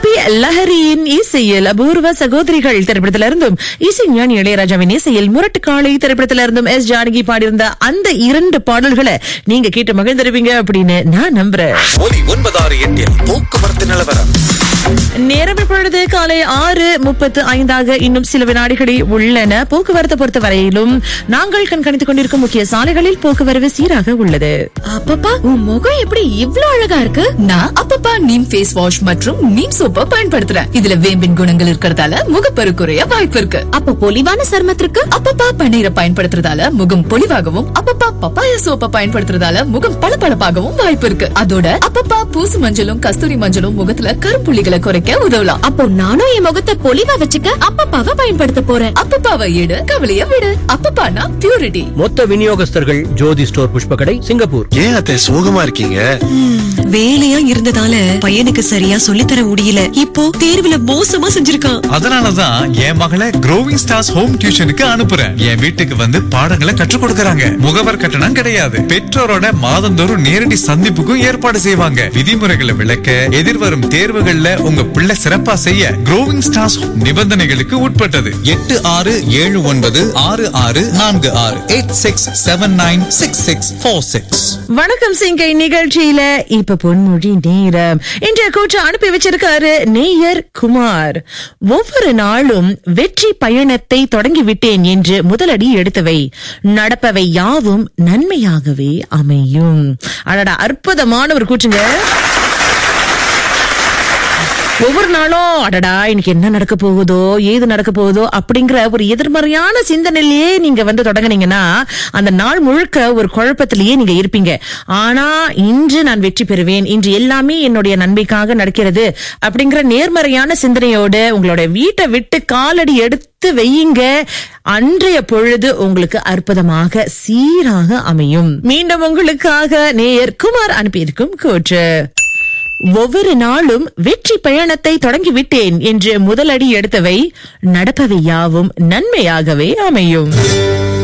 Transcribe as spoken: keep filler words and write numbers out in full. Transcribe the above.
B லஹரியின் இசையில் அபூர்வ சகோதரிகள் திரைப்படத்திலிருந்தும் இசை ஞானி இளையராஜாவின் இசையில் முரட்டுக்காளை திரைப்படத்திலிருந்தும் எஸ் ஜானகி பாடியிருந்த அந்த இரண்டு பாடல்களை நீங்க கேட்டு மகிழ்ந்திருப்பீங்க அப்படின்னு நான் நம்புறேன். ஒன்பதாறு எட்டில் போக்குவரத்து நிலவரம். நேரம் இப்பொழுது காலை ஆறு முப்பத்து ஐந்தாக இன்னும் சில வினாடிகளே உள்ளன. போக்குவரத்தை பொறுத்த வரையிலும் நாங்கள் கண்காணித்துக் கொண்டிருக்கும் முக்கிய சாலைகளில் போக்குவரவு சீராக உள்ளது. அப்பப்பா, உன் முகம் எப்படி இவ்ளோ அழகா இருக்கு? நான் அப்பப்பா நீம் ஃபேஸ் வாஷ் மற்றும் நீம் சோப்பை பயன்படுத்துறேன். இதுல வேம்பின் குணங்கள் இருக்கிறதால முகப்பரு குறைய வாய்ப்பு இருக்கு. அப்ப பொலிவான சருமத்திற்கு அப்பப்பா பன்னீரை பயன்படுத்துறதால முகம் பொலிவாகவும், அப்பப்பா பப்பாயா சோப்பை பயன்படுத்துறதால முகம் பளபளப்பாகவும் வாய்ப்பு இருக்கு. அதோட அப்பப்பா பூசு மஞ்சளும் கஸ்தூரி மஞ்சளும் முகத்துல கருப்புள்ளிகளை குறைக்க உதவலாம். அப்போ நானும் என் முகத்தை பொலிவா வச்சுக்க அப்பப்பாவை பயன்படுத்த போறேன். அப்பப்பாவை எடு, கவலைய விடு. அப்பப்பானா பியூரிட்டி. மொத்த விநியோகஸ்தர்கள் ஜோதி ஸ்டோர், புஷ்பகடை, சிங்கப்பூர். ஏன் அத்தை சோகமா இருக்கீங்க? வேலையா இருந்ததால பையனுக்கு சரியா சொல்லித்தர முடியல. இப்போ தேர்வுல மோசமா செஞ்சிருக்கான். அதனாலதான் என் மகளை க்ரோவிங் ஸ்டார்ஸ் ஹோம் டியூஷனுக்கு அனுப்புறேன். என் வீட்டுக்கு வந்து பாடங்களை கற்றுக் கொடுக்கறாங்க. முகவர் கட்டணம் கிடையாது. பெற்றோரோட மாதந்தோறும் நேரடி சந்திப்புக்கும் ஏற்பாடு செய்வாங்க. விதிமுறைகளை விளக்க, எதிர்வரும் தேர்வுகள்ல உங்க பிள்ளை சிறப்பா செய்ய க்ரோவிங் ஸ்டார்ஸ் நிபந்தனைகளுக்கு உட்பட்டது. எட்டு ஆறு ஏழு ஒன்பது ஆறு ஆறு நான்கு ஆறு eight six seven nine six six four six. வணக்கம் சிங்கை நிகழ்ச்சியில இப்ப பொன்மொழி நேரம். இன்றைய கூற்று அனுப்பி வச்சிருக்காரு நேயர் குமார். ஒவ்வொரு நாளும் வெற்றி பயணத்தை தொடங்கிவிட்டேன் என்று முதலடி எடுத்தவை நடப்பவை யாவும் நன்மையாகவே அமையும். அடடா, அற்புதமான ஒரு கூற்றுங்க. ஒவ்வொரு நாளும் அடடா இன்னைக்கு என்ன நடக்க போகுதோ, ஏது நடக்க போகுதோ அப்படிங்கிற ஒரு எதிர்மறையான சிந்தனையிலேயே நீங்க வந்து தொடங்கினீங்கன்னா அந்த நாள் முழுக்க ஒரு குழப்பத்திலேயே நீங்க இருப்பீங்க. ஆனா இன்று நான் வெற்றி பெறுவேன், இன்று எல்லாமே என்னுடைய நன்மைக்காக நடக்கிறது அப்படிங்கிற நேர்மறையான சிந்தனையோடு உங்களோட வீட்டை விட்டு காலடி எடுத்து வையுங்க. அன்றைய பொழுது உங்களுக்கு அற்புதமாக சீராக அமையும். மீண்டும் உங்களுக்காக நேயர் குமார் அனுப்பியிருக்கும் கூற்று. ஒவ்வொரு நாளும் வெற்றி பயணத்தை தொடங்கிவிட்டேன் என்று முதலடி எடுத்தவை நடப்பவை யாவும் நன்மையாகவே அமையும்.